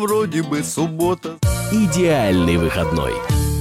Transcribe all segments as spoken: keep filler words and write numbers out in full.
Вроде бы суббота. Идеальный выходной.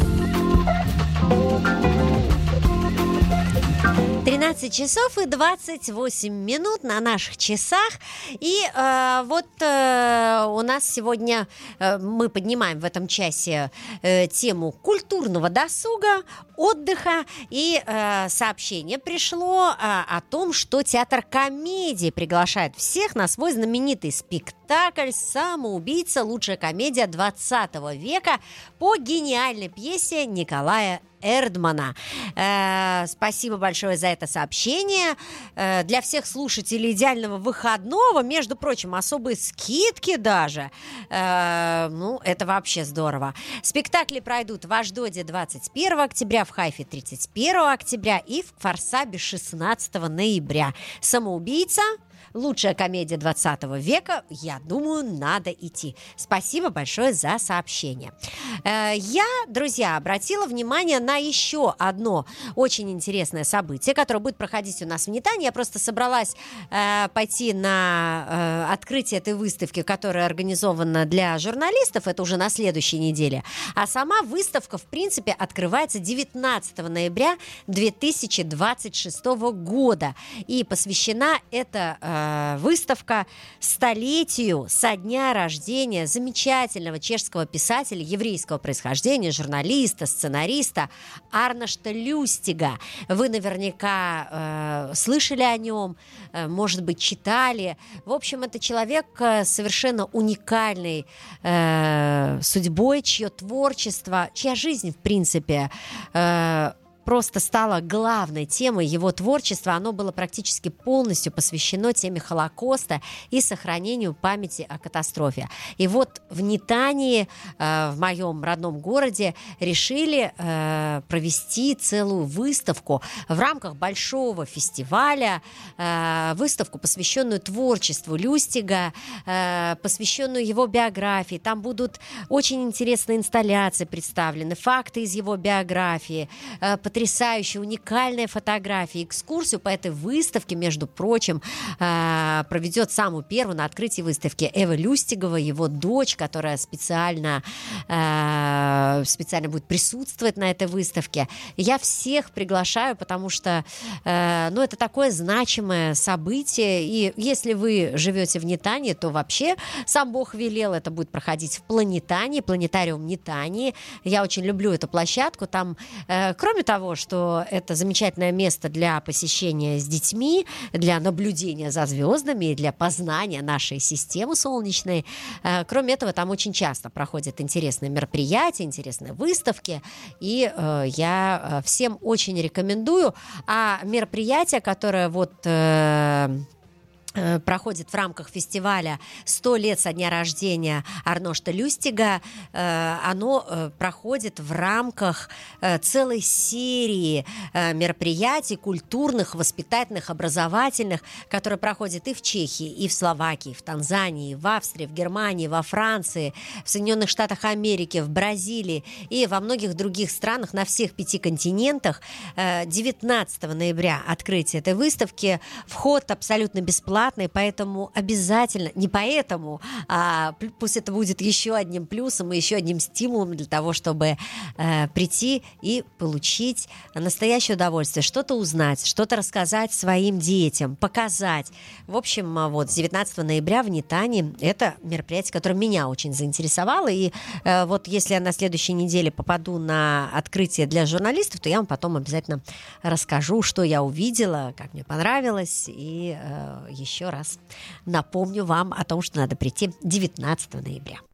тринадцать часов и двадцать восемь минут на наших часах. И э, вот э, у нас сегодня э, мы поднимаем в этом часе э, тему культурного досуга, отдыха. И э, сообщение пришло э, о том, что театр комедии приглашает всех на свой знаменитый спектакль «Самоубийца. Лучшая комедия двадцатого века» по гениальной пьесе Николая Эрдмана. Э, спасибо большое за это сообщение. Э, для всех слушателей идеального выходного, между прочим, особые скидки даже. Э, ну, это вообще здорово. Спектакли пройдут в Аждоде двадцать первого октября, в Хайфе тридцать первого октября и в Форсабе шестнадцатого ноября. «Самоубийца. Лучшая комедия двадцатого века». Я думаю, надо идти. Спасибо большое за сообщение. Я, друзья, обратила внимание на еще одно очень интересное событие, которое будет проходить у нас в Нетане. Я просто собралась э, пойти на э, открытие этой выставки, которая организована для журналистов. Это уже на следующей неделе. А сама выставка, в принципе, открывается девятнадцатого ноября две тысячи двадцать шестого года. И посвящена эта э, выставка столетию со дня рождения замечательного чешского писателя еврейского происхождения, журналиста, сценариста Арношта Люстига. Вы наверняка э, слышали о нем, э, может быть, читали. В общем, это человек э, совершенно уникальной э, судьбой, чье творчество, чья жизнь, в принципе, э, просто стало главной темой его творчества. Оно было практически полностью посвящено теме Холокоста и сохранению памяти о катастрофе. И вот в Нетании, э, в моем родном городе, решили э, провести целую выставку в рамках большого фестиваля, э, выставку, посвященную творчеству Люстига, э, посвященную его биографии. Там будут очень интересные инсталляции представлены, факты из его биографии, э, потрясающая, уникальная фотография. Экскурсию по этой выставке, между прочим, э, проведет самую первую на открытии выставки Эва Люстигова, его дочь, которая специально, э, специально будет присутствовать на этой выставке. Я всех приглашаю, потому что э, ну, это такое значимое событие. И если вы живете в Нетании, то вообще сам Бог велел, это будет проходить в Планетании, планетариум Нетании. Я очень люблю эту площадку. Там, э, кроме того, что это замечательное место для посещения с детьми, для наблюдения за звездами и для познания нашей системы солнечной. Кроме этого, там очень часто проходят интересные мероприятия, интересные выставки, и э, я всем очень рекомендую. А мероприятие, которое вот... Э, проходит в рамках фестиваля «сто лет со дня рождения Арношта Люстига», оно проходит в рамках целой серии мероприятий культурных, воспитательных, образовательных, которые проходят и в Чехии, и в Словакии, в Танзании, в Австрии, в Германии, во Франции, в Соединенных Штатах Америки, в Бразилии и во многих других странах на всех пяти континентах. девятнадцатого ноября открытие этой выставки. Вход абсолютно бесплатный. Поэтому обязательно, не поэтому, а пусть это будет еще одним плюсом и еще одним стимулом для того, чтобы э, прийти и получить настоящее удовольствие, что-то узнать, что-то рассказать своим детям, показать. В общем, вот с девятнадцатого ноября в Нетане это мероприятие, которое меня очень заинтересовало. И э, вот если я на следующей неделе попаду на открытие для журналистов, то я вам потом обязательно расскажу, что я увидела, как мне понравилось, и э, еще Еще раз напомню вам о том, что надо прийти девятнадцатого ноября.